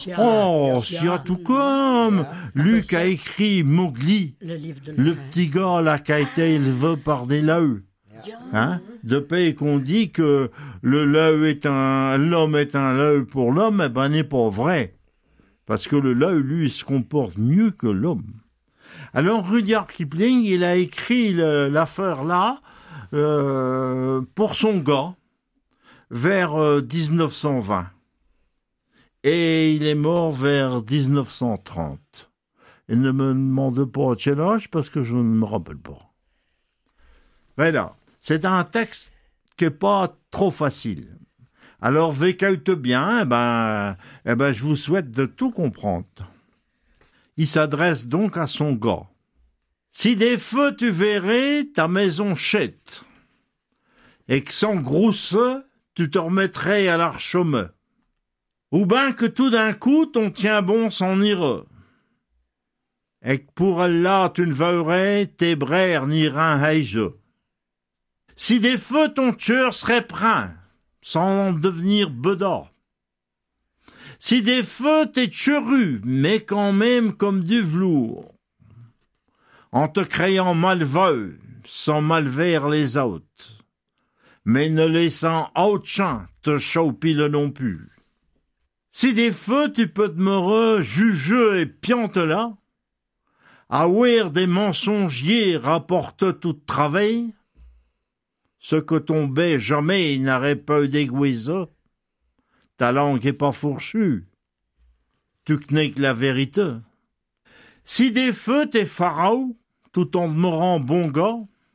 Oh, s'il y a tout comme. Luc a écrit Mowgli, Le livre de le petit gars là qui a été élevé par des loups. Hein? Depuis qu'on dit que l'homme est un loup pour l'homme, eh ben n'est pas vrai. Parce que le loup, lui, il se comporte mieux que l'homme. Alors Rudyard Kipling, il a écrit l'affaire là pour son gars vers 1920. Et il est mort vers 1930. Il ne me demande pas quel âge parce que je ne me rappelle pas. Voilà. C'est un texte qui n'est pas trop facile. Alors, vécoute bien, je vous souhaite de tout comprendre. Il s'adresse donc à son gars. Si des feux tu verrais ta maison chète, et que sans grousse, tu te remettrais à l'archome, ou ben que tout d'un coup ton tien bon s'en ira, et que pour Allah tu ne verrais tes brères ni reins haïge. Si des feux ton tueur serait prin, sans en devenir bedard. Si des feux t'es churu, mais quand même comme du velours, en te créant malveux, sans malver les autres, mais ne laissant aucun te chaupile non plus. Si des feux tu peux demeurer jugeux et piante là, à ouïr des mensonger rapporte tout travail, ce que ton bé jamais n'aurait pas déguisé, ta langue est pas fourchue, tu connais que la vérité. Si des feux t'es pharaon, tout en demeurant bon gars,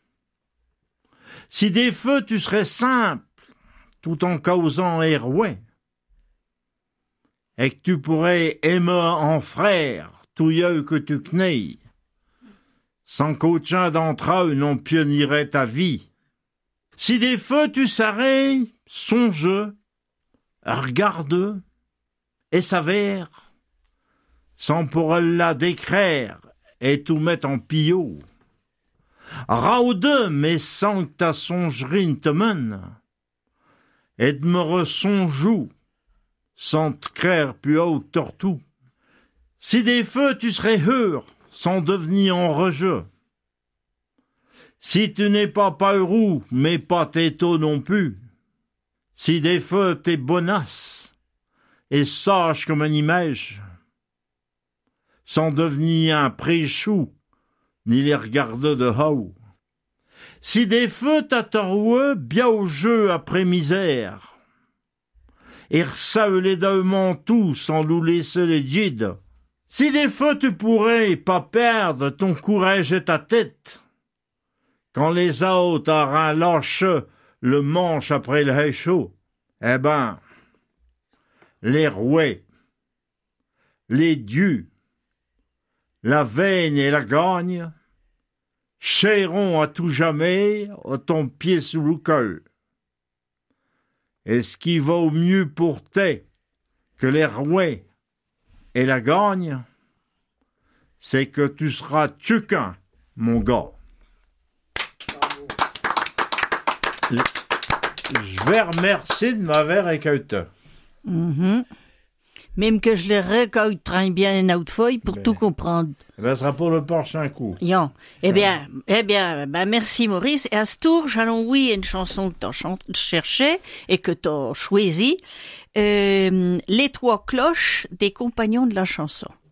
si des feux tu serais simple, tout en causant héroïn, et que tu pourrais aimer en frère, tout yeux que tu connais, sans qu'aucun d'entre eux n'en pionnerait ta vie. Si des feux tu serais, songe, regarde, et s'avère, sans pour la décrire et tout mettre en pillot. Raude, mais sans que ta songerie ne te mène, et de me ressonjou, sans te créer plus haut que tortou. Si des feux tu serais heureux, sans devenir en rejeu. Si tu n'es pas heureux, mais pas této non plus. Si des feux t'es bonasse, et sage comme une image, sans devenir un préchou, ni les regarder de haut. Si des feux t'atteroueux, bien au jeu après misère, et ressaue les dauments tout sans nous laisser les guides. Si des feux tu pourrais pas perdre ton courage et ta tête, quand les autres auront lâché le manche après le réchaud, eh ben, les rouets, les dieux, la veine et la gagne, chéront à tout jamais ton pied sous le cœur. Et ce qui vaut mieux pour toi que les rouets et la gagne, c'est que tu seras tuquin, mon gars. Je vais remercier de m'avoir écouté. Même que je les récolterai bien une autre feuille pour tout comprendre. Ce sera pour le prochain coup. Bien. Eh bien, merci Maurice. Et à ce tour, j'allons une chanson que tu cherchais et que tu as choisie. Les trois cloches des compagnons de la chanson.